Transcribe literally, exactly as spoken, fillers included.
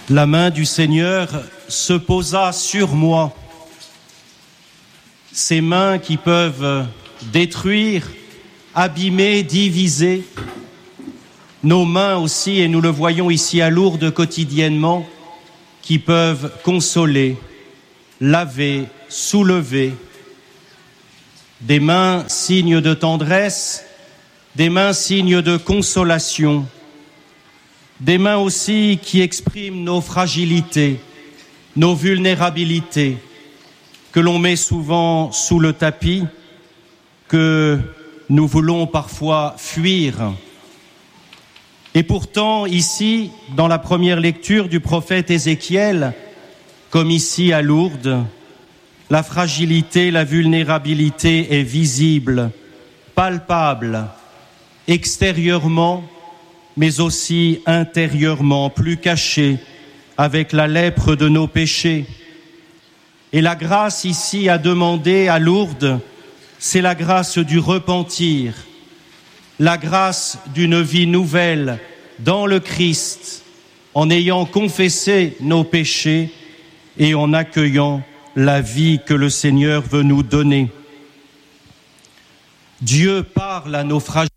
La main du Seigneur se posa sur moi. Ces mains qui peuvent détruire, abîmer, diviser. Nos mains aussi, et nous le voyons ici à Lourdes quotidiennement, qui peuvent consoler, laver, soulever. Des mains signes de tendresse, des mains signes de consolation. Des mains aussi qui expriment nos fragilités, nos vulnérabilités, que l'on met souvent sous le tapis, que nous voulons parfois fuir. Et pourtant, ici, dans la première lecture du prophète Ézéchiel, comme ici à Lourdes, la fragilité, la vulnérabilité est visible, palpable, extérieurement, mais aussi intérieurement, plus cachée, avec la lèpre de nos péchés. Et la grâce ici à demander à Lourdes, c'est la grâce du repentir, la grâce d'une vie nouvelle dans le Christ, en ayant confessé nos péchés et en accueillant la vie que le Seigneur veut nous donner. Dieu parle à nos fragilités.